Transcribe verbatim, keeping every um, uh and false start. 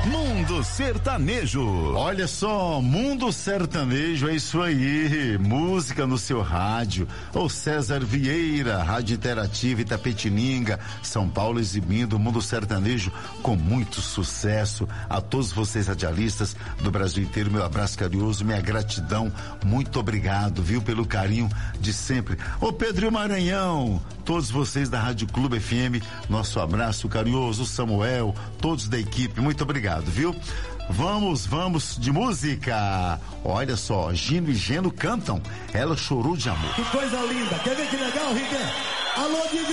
Mundo Sertanejo. Olha só, Mundo Sertanejo, é isso aí, música no seu rádio. O César Vieira, Rádio Interativa Itapetininga, São Paulo, exibindo o Mundo Sertanejo com muito sucesso. A todos vocês radialistas do Brasil inteiro, meu abraço carinhoso, minha gratidão, muito obrigado, viu, pelo carinho de sempre. Ô Pedro Maranhão, todos vocês da Rádio Clube F M, nosso abraço carinhoso, o Samuel, todos da equipe, muito obrigado, viu? Vamos, vamos de música. Olha só, Gino e Geno cantam Ela Chorou de Amor. Que coisa linda, quer ver que legal, Riquet? Alô, Didi!